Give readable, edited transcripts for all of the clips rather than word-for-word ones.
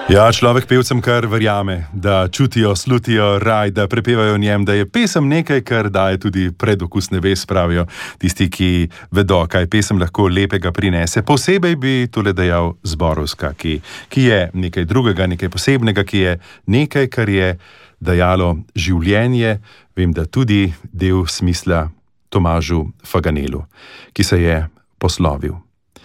Ja, človek pevcem kar verjame, da čutijo, slutijo raj, da prepevajo njem, da je pesem nekaj, kar daje tudi predokus nebes, pravijo tisti, ki vedo, kaj pesem lahko lepega prinese. Posebej bi tole dejal zborovska, ki je nekaj drugega, nekaj posebnega, ki je nekaj, kar je dajalo življenje, vem, da tudi del smisla Tomažu Faganelu, ki se je poslovil.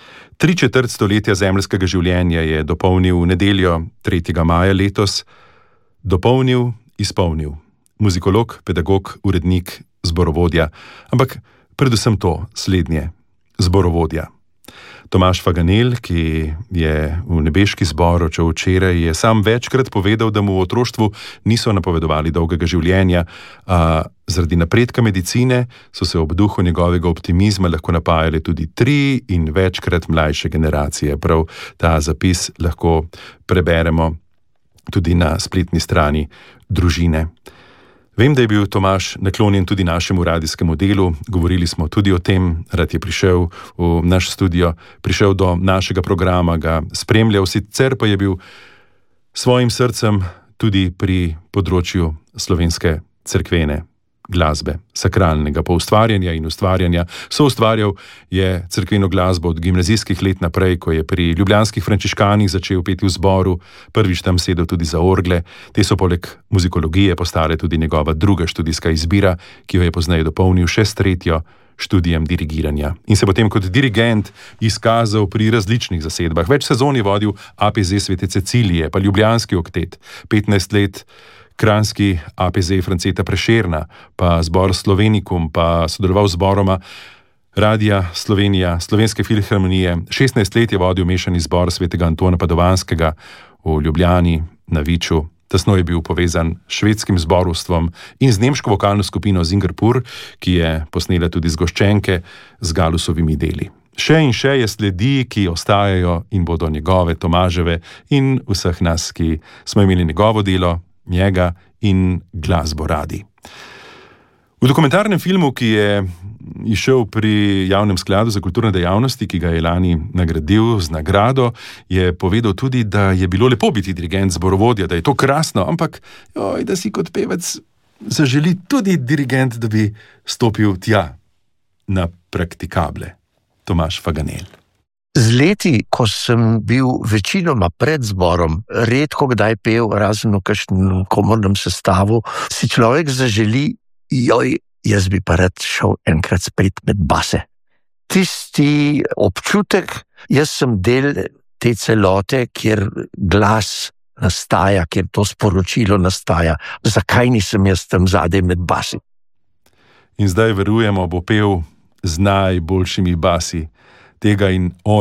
3/4 stoletja zemeljskega življenja je dopolnil v nedeljo 3. maja letos, dopolnil, izpolnil. Muzikolog, pedagog, urednik, zborovodja, ampak predvsem to, slednje, zborovodja. Tomaž Faganel, ki je v nebeški zbor odšel včeraj, je sam večkrat povedal, da mu v otroštvu niso napovedovali dolgega življenja, a zaradi napredka medicine so se ob duhu njegovega optimizma lahko napajale tudi 3 in večkrat mlajše generacije. Prav ta zapis lahko preberemo tudi na spletni strani družine. Vem, da je bil Tomaž naklonjen tudi našemu radijskemu delu, govorili smo tudi o tem, rad je prišel v naš studio, prišel do našega programa, ga spremljal, sicer pa je bil svojim srcem tudi pri področju slovenske cerkvene glasbe, sakralnega poustvarjanja in ustvarjanja. Soustvarjal je cerkveno glasbo od gimnazijskih let naprej, ko je pri ljubljanskih frančiškanih začel peti v zboru, prvič tam sedel tudi za orgle. Te so poleg muzikologije postale tudi njegova druga študijska izbira, ki jo je pozneje dopolnil še s 3. študijem dirigiranja. In se potem kot dirigent izkazal pri različnih zasedbah. Več sezon je vodil APZ Svete Cecilije, pa ljubljanski oktet, 15 let kranjski APZ Franceta Prešerna, pa zbor Slovenikum, pa sodeloval z zboroma Radia Slovenija, Slovenske filharmonije. 16 let je vodil mešani zbor svetega Antona Padovanskega v Ljubljani, na Viču. Tesno je bil povezan s švedskim zborovstvom in z nemško vokalno skupino Zingerpur, ki je posnela tudi zgoščenke z Galusovimi deli. Še in še je sledi, ki ostajajo in bodo njegove, Tomaževe in vseh nas, ki smo imeli njegovo delo, njega in glasbo radi. V dokumentarnem filmu, ki je izšel pri Javnem skladu za kulturne dejavnosti, ki ga je lani nagradil z nagrado, je povedal tudi, da je bilo lepo biti dirigent, zborovodja, da je to krasno, ampak da si kot pevec zaželi tudi dirigent, da bi stopil tja na praktikable. Tomaž Faganel. Z leti, ko sem bil večinoma pred zborom, redko kdaj pel, razen v kakšnem komornem sestavu, si človek zaželi, jaz bi pa rad šel enkrat spet med base. Tisti občutek, jaz sem del te celote, kjer glas nastaja, kjer to sporočilo nastaja. Zakaj nisem jaz tam zadaj med basi? In zdaj verujemo, bo pel z najboljšimi basi tega in on.